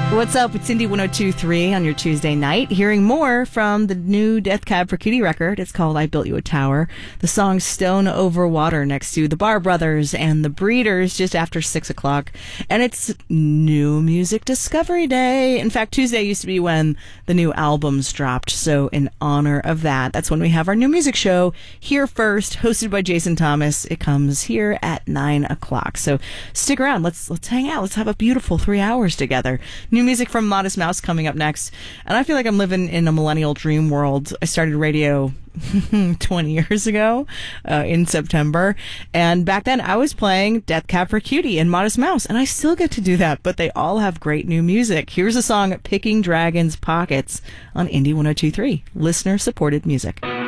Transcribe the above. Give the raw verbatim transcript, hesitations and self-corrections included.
What's up? It's Indie one oh two point three on your Tuesday night. Hearing more from the new Death Cab for Cutie record. It's called I Built You a Tower. The song Stone Over Water next to the Bar Brothers and the Breeders just after six o'clock. And it's New Music Discovery Day. In fact, Tuesday used to be when the new albums dropped. So in honor of that, that's when we have our new music show here first, hosted by Jason Thomas. It comes here at nine o'clock. So stick around. Let's let's hang out. Let's have a beautiful three hours together. New music from Modest Mouse coming up next. And I feel like I'm living in a millennial dream world. I started radio twenty years ago uh, in September. And back then I was playing Death Cab for Cutie and Modest Mouse. And I still get to do that. But they all have great new music. Here's a song, Picking Dragons Pockets on Indie one oh two point three. Listener supported music.